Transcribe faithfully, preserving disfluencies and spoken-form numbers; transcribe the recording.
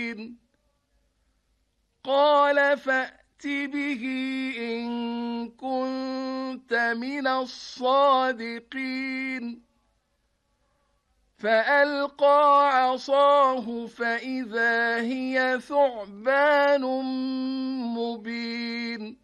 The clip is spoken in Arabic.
قال فأت به إن كنت من الصادقين فألقى عصاه فإذا هي ثعبان مبين